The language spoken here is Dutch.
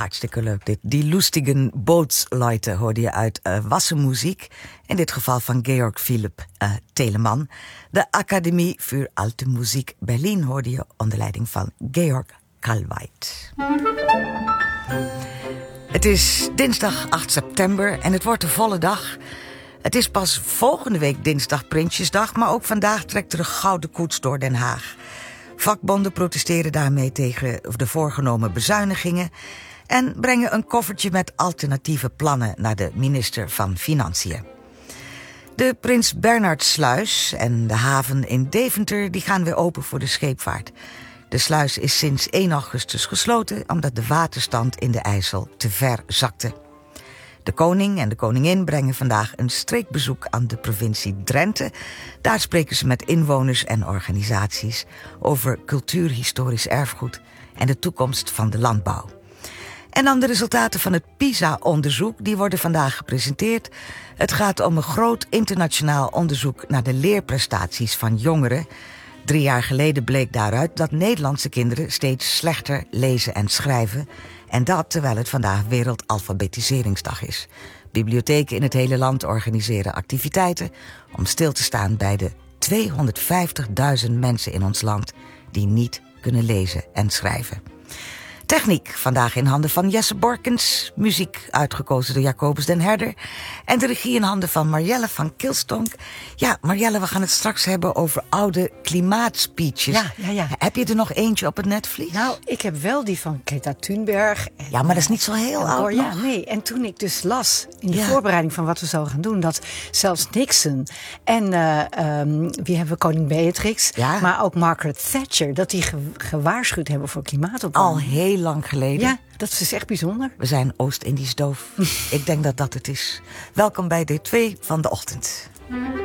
Hartstikke leuk dit. Die lustigen Bootsleute hoorde je uit Wassenmuziek. In dit geval van Georg Philipp Telemann. De Academie für Alte Musik Berlin hoorde je onder leiding van Georg Kalweit. Het is dinsdag 8 september en het wordt een volle dag. Het is pas volgende week dinsdag Prinsjesdag, maar ook vandaag trekt er een gouden koets door Den Haag. Vakbonden protesteren daarmee tegen de voorgenomen bezuinigingen en brengen een koffertje met alternatieve plannen naar de minister van Financiën. De Prins Bernhardsluis en de haven in Deventer die gaan weer open voor de scheepvaart. De sluis is sinds 1 augustus gesloten omdat de waterstand in de IJssel te ver zakte. De koning en de koningin brengen vandaag een streekbezoek aan de provincie Drenthe. Daar spreken ze met inwoners en organisaties over cultuurhistorisch erfgoed en de toekomst van de landbouw. En dan de resultaten van het PISA-onderzoek, die worden vandaag gepresenteerd. Het gaat om een groot internationaal onderzoek naar de leerprestaties van jongeren. 3 jaar geleden bleek daaruit dat Nederlandse kinderen steeds slechter lezen en schrijven. En dat terwijl het vandaag Wereldalfabetiseringsdag is. Bibliotheken in het hele land organiseren activiteiten om stil te staan bij de 250.000 mensen in ons land die niet kunnen lezen en schrijven. Techniek vandaag in handen van Jesse Borkens. Muziek uitgekozen door Jacobus den Herder. En de regie in handen van Marjelle van Kilstonk. Ja, Marjelle, we gaan het straks hebben over oude klimaatspeeches. Ja. Heb je er nog eentje op het netvlies? Nou, ik heb wel die van Greta Thunberg. Ja, maar dat is niet zo heel oud Ja, nog. nee. En toen ik dus las in de voorbereiding van wat we zouden gaan doen, dat zelfs Nixon en wie hebben we, koningin Beatrix, maar ook Margaret Thatcher, dat die gewaarschuwd hebben voor klimaatopwarming. Al heel lang geleden. Ja, dat is echt bijzonder. We zijn Oost-Indisch doof. Ik denk dat dat het is. Welkom bij deel 2 van de ochtend.